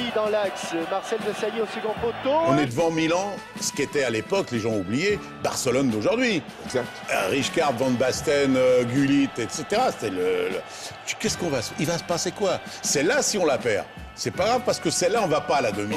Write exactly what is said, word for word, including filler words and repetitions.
Desailly dans l'axe. Marcel Desailly au second poteau. On est devant Milan, ce qu'était à l'époque, les gens ont oublié, Barcelone d'aujourd'hui. Exact. Euh, Rijkaard, Van Basten, euh, Gullit, et cetera. C'était le. le... Qu'est-ce qu'on va. Il va se passer quoi? Celle-là, si on la perd, c'est pas grave parce que celle-là, on va pas à la demi.